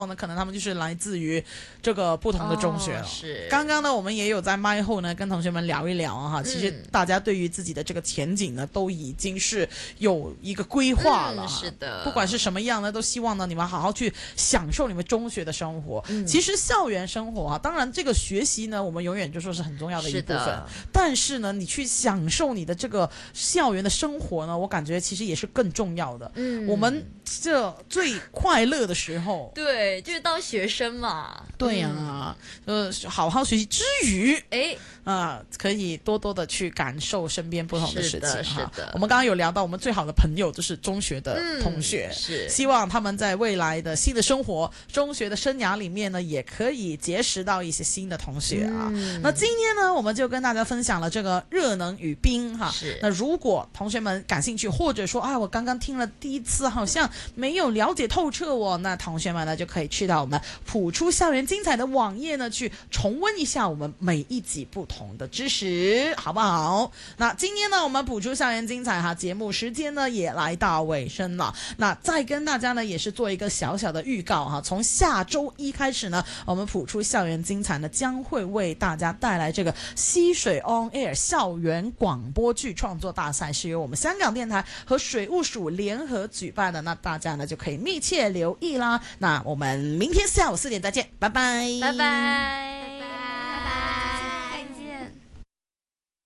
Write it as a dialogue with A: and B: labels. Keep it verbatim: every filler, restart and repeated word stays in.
A: 呢，可能他们就是来自于这个不同的中学了。
B: 哦、是。
A: 刚刚呢，我们也有在麦后呢跟同学们聊一聊啊，其实大家对于自己的这个前景呢，都已经是有一个规划了、
B: 嗯。是的，
A: 不管是什么样呢，都希望呢你们好好去享受你们中学的生活。
B: 嗯、
A: 其实校园生活啊，当然这个学习呢，我们永远就说是很重要的一部分。但是呢，你去享受你的这个校园的生活呢，我感觉其实也是更重要的。
B: 嗯，
A: 我们这最快乐的时候，
B: 对，就是当学生嘛。
A: 对呀、啊，呃，好好学习之余，
B: 哎。
A: 啊、呃，可以多多的去感受身边不同的事情哈。
B: 是的，
A: 我们刚刚有聊到，我们最好的朋友就是中学的同学，
B: 嗯、是
A: 希望他们在未来的新的生活、中学的生涯里面呢，也可以结识到一些新的同学啊。嗯、那今天呢，我们就跟大家分享了这个热能与冰哈。
B: 是。
A: 那如果同学们感兴趣，或者说啊，我刚刚听了第一次，好像没有了解透彻哦，那同学们呢就可以去到我们谱出校园精彩的网页呢，去重温一下我们每一集不同的知识，好不好？那今天呢，我们谱出校园精彩哈，节目时间呢也来到尾声了。那再跟大家呢也是做一个小小的预告哈，从下周一开始呢，我们谱出校园精彩呢将会为大家带来这个溪水 On Air 校园广播剧创作大赛，是由我们香港电台和水务署联合举办的，那大家呢就可以密切留意啦。那我们明天下午四点再见，拜拜，
B: 拜拜。